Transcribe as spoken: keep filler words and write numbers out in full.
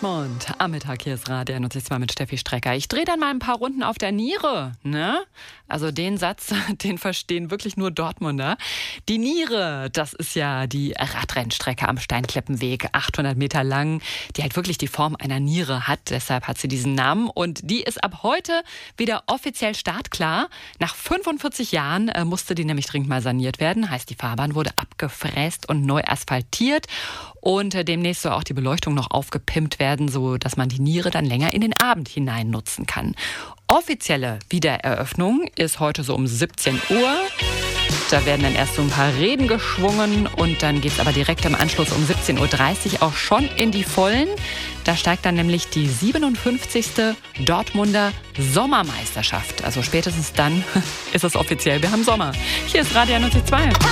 Dortmund. Am Mittag hier ist Radio einundzwanzig mit Steffi Strecker. Ich drehe dann mal ein paar Runden auf der Niere, ne? Also den Satz, den verstehen wirklich nur Dortmunder. Die Niere, das ist ja die Radrennstrecke am Steinkleppenweg, achthundert Meter lang, die halt wirklich die Form einer Niere hat. Deshalb hat sie diesen Namen und die ist ab heute wieder offiziell startklar. Nach fünfundvierzig Jahren äh, musste die nämlich dringend mal saniert werden. Heißt, die Fahrbahn wurde abgefräst und neu asphaltiert. Und äh, demnächst soll auch die Beleuchtung noch aufgepimpt werden, so dass man die Niere dann länger in den Abend hinein nutzen kann. Offizielle Wiedereröffnung ist heute so um siebzehn Uhr. Da werden dann erst so ein paar Reden geschwungen und dann geht es aber direkt im Anschluss um siebzehn Uhr dreißig auch schon in die Vollen. Da steigt dann nämlich die siebenundfünfzigste Dortmunder Sommermeisterschaft. Also spätestens dann ist es offiziell, wir haben Sommer. Hier ist Radio einundzwanzig Komma zwei.